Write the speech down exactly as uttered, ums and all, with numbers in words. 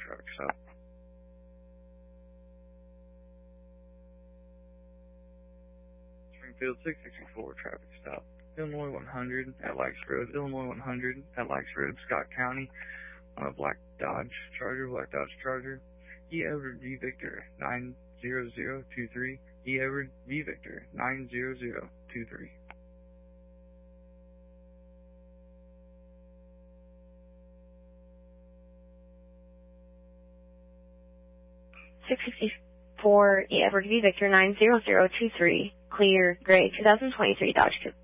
traffic stop. Springfield six sixty-four, traffic stop. Illinois one hundred at Lax Road, Illinois one hundred at Lax Road, Scott County, on a black Dodge Charger, black Dodge Charger. E. Edward V. Victor, nine zero zero two three. E. Edward V. Victor, nine zero zero two three. six sixty-four, E. Edward V. Victor, nine zero zero two three. Clear, gray, two thousand twenty-three Dodge Coupe.